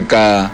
pagka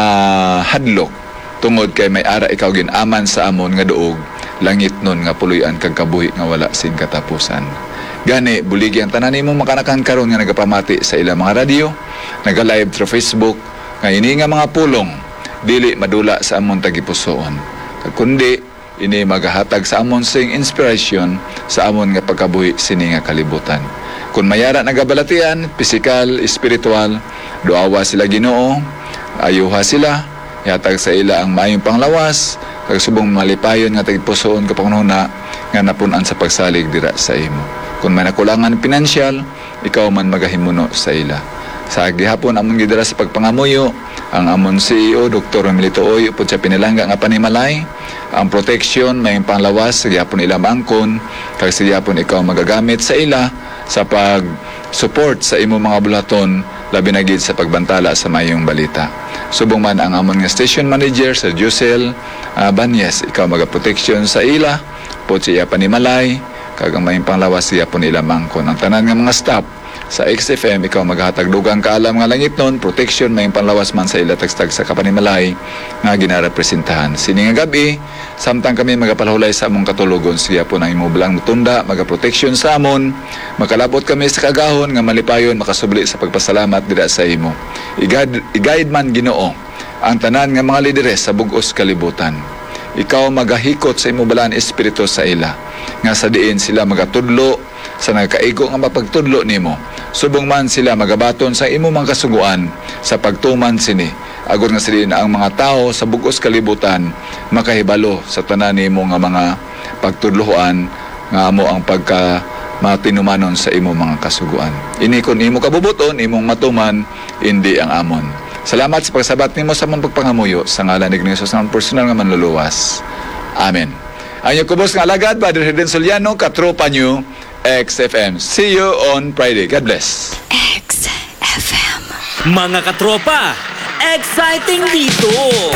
hadlok tungod kay may ara ikaw ginaman sa amon nga duog langit nun nga puloy-an kag kabuhi nga wala sin katapusan. Gani buligi ang tanan nimo makanakan karon nga nagapamati sa ilang mga radyo, naga-live through Facebook nga ini nga mga pulong dili madula sa amon tagipusoon, kundi ini magahatag sa amon sing inspiration sa amon nga pagkabuhi sini nga kalibutan. Kung mayara nagabalatian, pisikal, espiritual, duawa sila Ginoo, ayuha sila, yatag sa ila ang maayong panglawas, kag subong malipayon nga tagipusoon kapanghuna nga napunan sa pagsalig dira sa imo. Kung may nakulangan pinansyal, ikaw man magahimuno sa ila. Sa gihapon amon gidara sa pagpangamuyo, ang amon CEO Dr. Emilito Oy upod sa pinilangga nga panimalay, ang protection may panglawas sa gihapon ila maangkon, kag sa gihapon ikaw magagamit sa ila sa pag-support sa imo mga bulaton, labi na gid sa pagbantala sa mayong balita. Subong man ang amon nga station manager sa Jusel Banyes, ikaw magaproteksyon sa ila, pod siya panimalay, kag ang mayong panglawas siya po nila mangkon. Ang tanan nga mga staff sa XFM, ikaw maghatag dugang kaalam nga langit nun, protection, mayong panglawas man sa ila tagstag sa kapanimalay nga ginarepresentahan. Sini nga gabi, samtang kami magapalhulay sa among katulugon, siya po nang imublang mutunda, magaproteksyon sa amon, makalabot kami sa kagahon nga malipayon, makasubli sa pagpasalamat dira sa imo. I-guide man Ginoo ang tanan nga mga lideres sa bugos kalibutan. Ikaw magahikot sa imubalaan espiritu sa ila, nga sa diin sila magatudlo sa nagkaigo nga mapagtudlo nimo. Subong man sila magabaton sa imo mga kasuguan sa pagtuman sini. Agon nga sila ang mga tao sa bugos kalibutan makahibalo sa tanan nimo nga mga pagtudloan nga amo ang pagka matinumanon sa imo mga kasuguan. Ini kun imo kabubuton, imong matuman, hindi ang amon. Salamat sa pagsabat nimo sa mong pagpangamuyo sa ngalan ni Jesus ng personal nga manluluwas. Amen. Ang iyong kubos nga alagad, Brother Herden Soliano, katropa nyo, XFM. See you on Friday. God bless. XFM. Mga katropa, exciting dito!